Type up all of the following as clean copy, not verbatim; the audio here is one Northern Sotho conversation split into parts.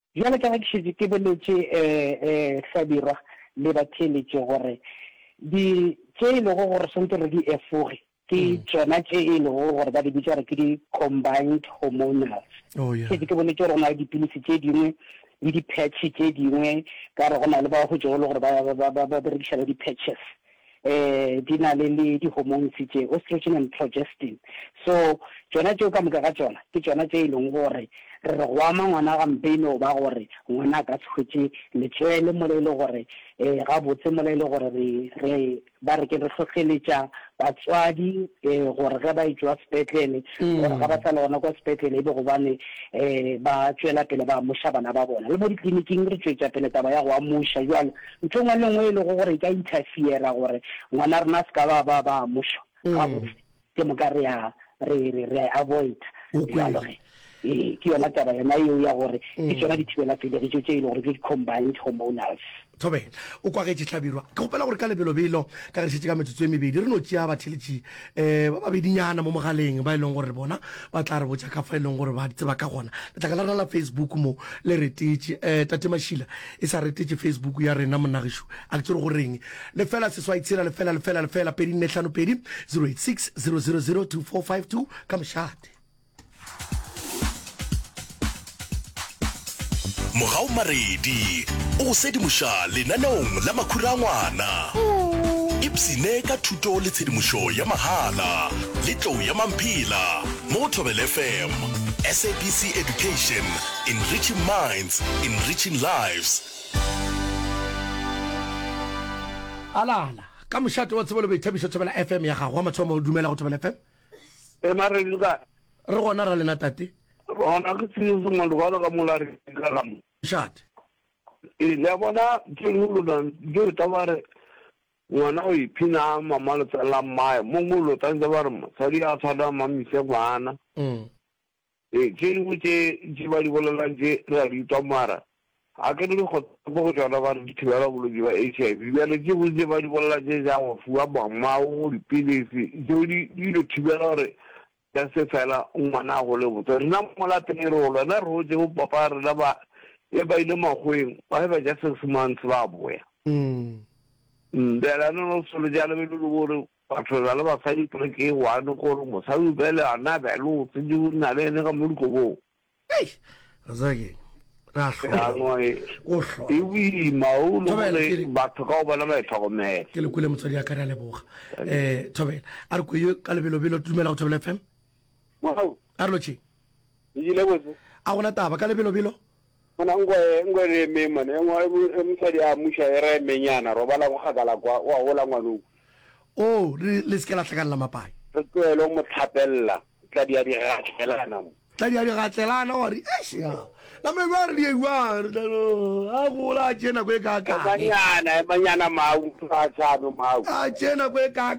jwale ka ke shitse ke boletse Sabirwa le batheletše gore di tše ile go gore sente re di efoge ke tsona tše ile go gore ba di bitša re ke di combined hormonals ke boletse gore ona dipilisi tše dingwe le di-patch tše dingwe ka re gona le ba go tšego le gore ba berekišana di-patches di na le di-hormones tše estrogen and progestin so tsona tšeo ka moka ga tsona ke tsona tše e leng gore re go ama ngwana gampe no ba gore ngwana ka tshwetse letswele mo le gore ga botse mo le gore re ba re ke re tlhogeletša batswadi gore ga ba itswa sepetlele gore ga ba tsala gona kwa sepetlele e be gobane ba tswela pele ba amuša bana ba bona le mo ditleliniking re tswetša pele taba ya go amuša jalo ntho ngwe le ngwe e le go gore e ka interfere gore ngwana rena se ka ba amuša ga botse ke moka re avoid jalo ke yona taba yona eo ya gore ke tsona dithibela pelegi tše e le gore ke di-combined hormonals Thobela o kwagetse Tlhabirwa ke gopela gore ka lebelo ka re šetse ka metsotso e mebedi re no tšea batheletši ba babedinyana mo mogaleng ba e leng gore bona ba tla re botša ka fa e leng gore ba tseba ka gona letlaka la rena la Facebook mo le retetše tate Mashila e sa retetše Facebook ya rena monnagišo a ke tsere goreng lefela seswaitshela lefela pedi nne hlano pedi 086 000 2452 ka mošate Mogao Maredi o sedimoša lenaneong la makhura ngwana ipsine ka thuto le tshedimošo ya mahala le tlou ya mamphela mo Thobela FM SABC Education enriching minds enriching lives alala ka mošate wa tsebolo boithabišo Thobela FM ya gago wa mathomo go dumela go Thobela FM Maredi ka re gona ra lena tate rona ke tsino mo lo ka molare ka gam shot le bona ke lulona jo tabare ngwana o iphina mama le tsala mma mo ngolo tantse ba re sadi a tsada mami se bana ke le ke ba di bolela je ra di tomara a ke le go go tsana ba di thibela bologi ba HIV ba le ke botse ba di bolela je ja go fuwa mama o dipilisi jo di thibela re ya se fela ngwana go le botse rena mola tenero na ro je go papa re la ba e ba ile magweng ba ba ja 6 months ba boya ndela no solo jalo be lo gore batho ba le ba sa di ke wa no gore mo sa u bele ana ba lo tse di na le ne ka mo go bo azake ra o wi maulo le batho ka ba la ba tlhokomela ke le kule motsadi ya kana leboga Thobela a re ko yo ka lebelo tumela go Thobela FM wow a re lochi ile botse a gona taba ka lebelo mona ngwe re me mane ngwe mtsadi a musha ere menyana robala go gagala kwa wa hola ngwano le se ke la tlhakana la mapai re tloelo mo tlhapella tla di gatselana wa re la me ba re di wa a gola tjena go ka manyana mau tsa tsano mau a tjena go ka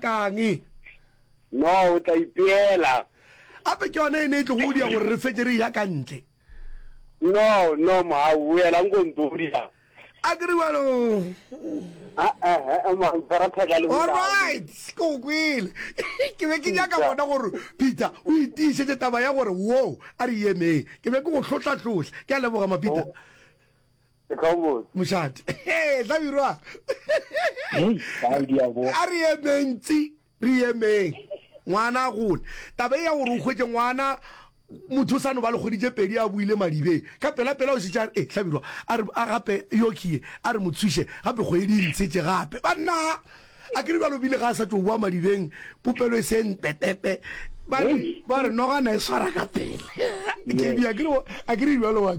no tla ipiela ape ke yone ne tlo go dia gore re fetse re ya ka ntle no ma wela ngonturia agriwalo ma faratagalo all right go gwile ke be ke nyaka bona gore Peter o itisetse taba ya gore wo a re yeme ke be ke go hlotla ke a leboga ma Peter Kawo mushate Tlhabirwa ba di a bo a re yementsi re yeme ngwana gole taba ya gore o khwetse ngwana motho sano ba le goditse pedi a buile madibe ka pela o se tsa Tlhabirwa a gape yokie a re motswishe gape go edintse gape banna a ke re ba lo bile ga sa tlo bua madibeng popelo e seng pepepe ba re no gana e swara ka pele ke bia a ke re ba lo wa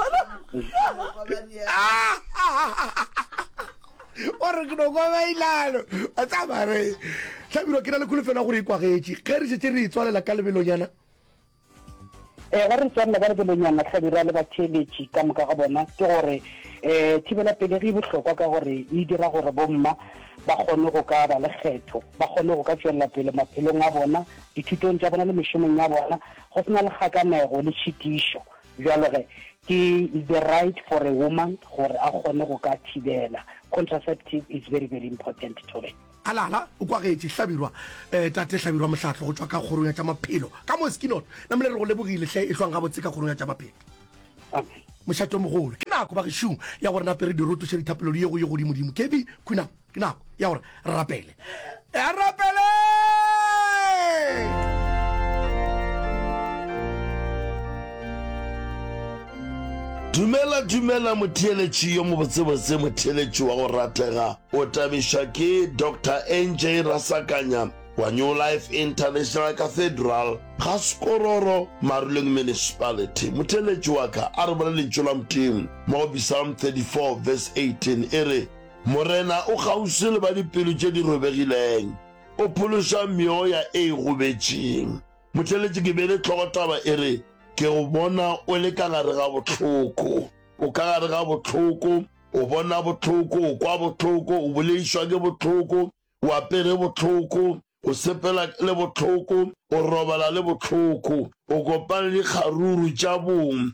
ore ke no go ba ilalo a tsamare Tlhabirwa ke na le kulefela gore ikwagetse ge re setse re itswalela ka lebelonyana ga re tswana ba re belonyana Tlhabirwa le batheletši ka moka ga bona ke gore thibela pelegi e bohlokwa ka gore e dira gore bomma ba kgone go ka ba le kgetho ba kgone go ka tswelela pele maphelong a bona dithutong tša bona le mešomong ya bona go sena le kgakanego le tšhitišo jalo ge ke the right for a woman gore a kgone go ka thibela contraceptive is very very important to them alala o kwagetse Tlhabirwa tate Tlhabirwa mohlatlho go tswa ka kgorong ya tša maphelo ka mo skinot na mole re go lebogile hle e hlwang ga botse ka kgorong ya tša maphelo mošato mogolo nako ba ge šung ya gore nape re diroto še dithapelo di ye go ye godimodimo kebi ke nako ya gore re rapele dumela motheeletši yo mo botsebotse motheeletši wa go ratega o tabišwa ke Dr. NJ Rasakanya wa New Life International Cathedral ga Sekororo Maruleng Municipality. Motheeletši wa ka a re boleletšo la Modimo mo go Psalm 34 verse 18 e re morena o kgauswi le ba dipelo tše di robegileng o phološa meoya e gobetšeng. Motheeletši ke bele tlhogo taba e re ke go bona o le ka gare ga botlhoko o ka gare ga botlhoko o bona botlhoko o kwa botlhoko o boleišwa ke botlhoko o apere botlhoko o sepela le botlhoko o robala le botlhoko o kopane le kgaruru tša bong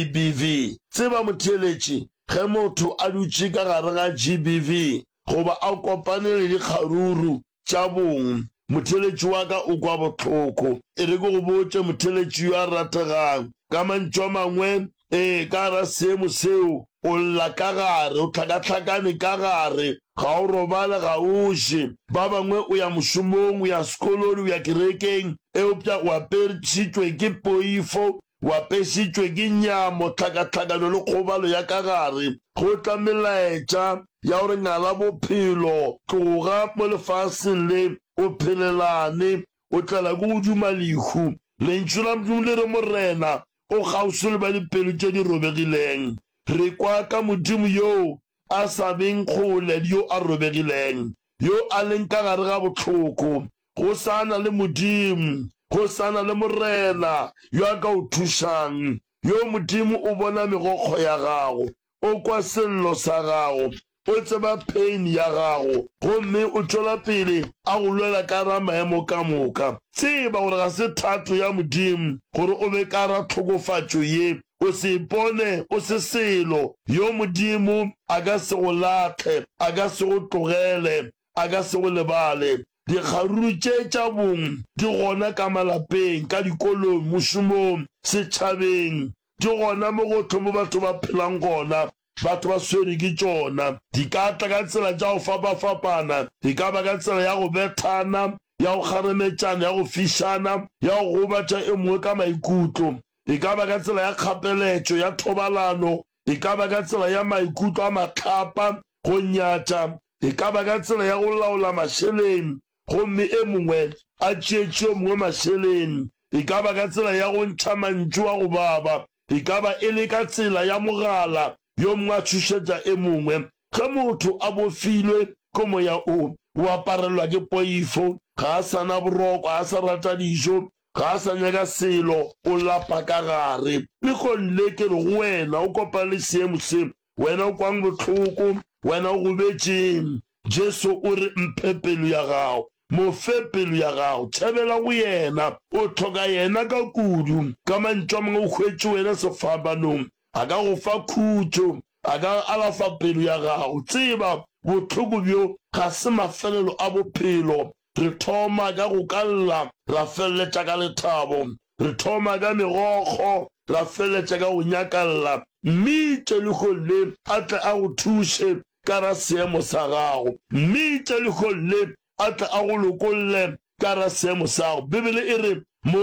GBV. Tseba motheeletši ge motho a dutše ka gare ga GBV goba a kopane le dikgaruru tša bong motheeletši wa ka o kwa botlhoko e re ke go botse motheeletši yo a rategang ka mantšu a mangwe ka ra seemo seo o lla ka gare o hlakahlakane ka gare ga o robale ga o je ba bangwe o ya mošomong o ya sekolong o ya kerekeng eopša o apešitšwe ke poifo o apešitšwe ke nyamo hlakahlakano le kgobalo ya ka gare go tla melaetša ya gore ngala bophelo tloga mo lefaseng le o phelelane o tlala ke go duma lehu lentšu la Modimo le re morena o kgauswi le ba dipelo tše di robegileng. Re kwa ka Modimo yo a sa beng kgole yo a robegileng yo a leng ka gare ga botlhoko go sana le Modimo go sana le morena yo a ka o thušang yo Modimo o bona megokgo ya gago o kwa sello sa gago o tseba pain ya gago gomme o tšwela pele a go lwela ka ra maemo ka moka. Tseba gore ga se thato ya Modimo gore o be ka ra tlhokofatšo ye o se ipone o se selo yo Modimo a ka se go latlhe a ka se go tlogele a ka se go lebale. Dikgaruru tše tša bong di gona ka malapeng ka dikolong mošomong setšhabeng di gona mo gotho mo batho ba phelang gona batho ba swere ke tšona di ka tla ka tsela tša go fapafapana di ka ba ka tsela ya go bethana ya go kgaremetšana ya go fišana ya go gobatša e mongwe ka maikutlo e ka ba ka tsela ya kgapeletšo ya thobalano e ka ba ka tsela ya maikutlo a matlhapa go nyatša e ka ba ka tsela ya go laola mašeleng gomme e mongwe a tšeetše o mongwe mašeleng e ka ba ka tsela ya go ntšha mantšu wa go baba e ka ba e le ka tsela ya mogala yo mongwe a thušetša e mongwe. Ge motho a bofilwe ko moya o aparelwa ke poifo ga a sana boroko a sa rata dijo ga a sa nyaka selo o lapa ka gare le konle ke re go wena o kopane le seemo se wena o kwang botlhoko wena o gobetšeng Jesu o re mphe pelo ya gago mo fe pelo ya gago thebela go yena o tlhoka yena ka kudu ka mantšu a mangwe o hwetše wena sefapanong a ka go fa khutšo a ka alafa pelo ya gago. Tseba botlhoko bjo ga se mafelelo a bophelo re thoma ka go kalla ra feleletša ka lethabo re thoma ka megokgo ra feleletša ka go nyakalla mmitše lekgolle a tle a go thuše ka ra seemo sa gago mmitše lekgolle a tle a go lokolle ka ra seemo sa gago. Bibele e re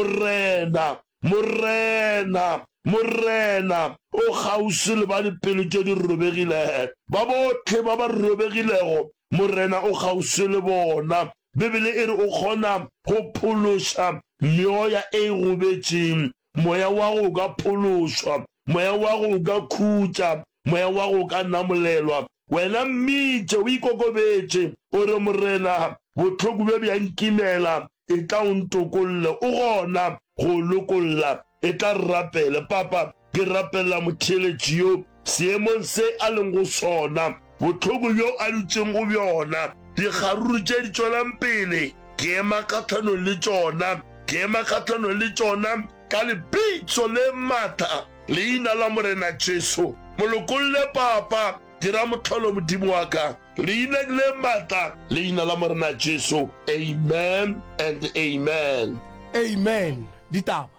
morena o kgauswi le ba dipelo tše di robegilego ba botlhe ba ba robegilego morena o kgauswi le bona. Bibele e re o kgona go phološa meoya e gobetšeng moya wa go ka phološwa moya wa go ka khutša moya wa go ka namolelwa wena mmitše o ikokobetše o re morena botlhoko bjo bjankimela e tla o ntokolle o gona go lokolla e tla rapele. Papa ke rapela motheeletši yo seemong se a leng go sona botlhoko bjo a dutšeng go bjona dikgaruru tše di tšwelang pele ke ema kgatlhanong le tšona ka lebitso le matha leina la morena Jesu molokolle papa dira motlholo modimo wa ka leina le matha leina la morena Jesu. Amen and amen. Amen. Ditaba